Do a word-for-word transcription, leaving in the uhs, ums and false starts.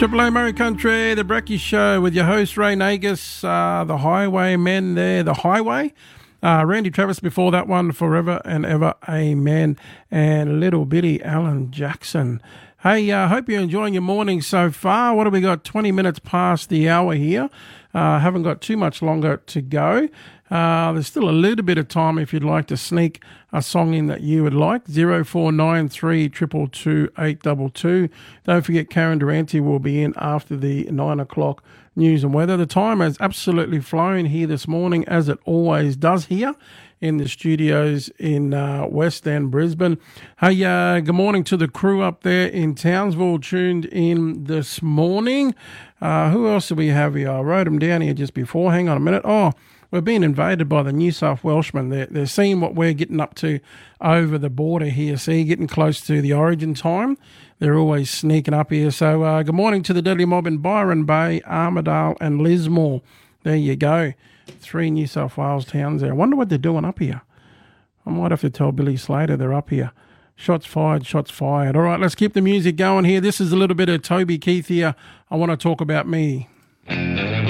Triple A Murray Country, the Brekkie Show with your host Ray Nagus, uh, the Highwaymen there, the Highway. Uh, Randy Travis before that one, Forever and Ever, Amen, and Little Bitty Alan Jackson. Hey, I uh, hope you're enjoying your morning so far. What have we got? twenty minutes past the hour here. Uh, haven't got too much longer to go. Uh, there's still a little bit of time if you'd like to sneak a song in that you would like. zero four nine three two two two eight two two. Don't forget Karen Durante will be in after the nine o'clock news and weather. The time has absolutely flown here this morning, as it always does here in the studios in uh, West End, Brisbane. Hey, uh, good morning to the crew up there in Townsville, tuned in this morning. Uh, who else do we have here? I wrote them down here just before. Hang on a minute. Oh, we're being invaded by the New South Welshmen. They're, they're seeing what we're getting up to over the border here. See, getting close to the origin time. They're always sneaking up here. So uh, good morning to the Deadly Mob in Byron Bay, Armidale and Lismore. There you go. Three New South Wales towns there. I wonder what they're doing up here. I might have to tell Billy Slater they're up here. Shots fired, shots fired. All right, let's keep the music going here. This is a little bit of Toby Keith here. I want to talk about me.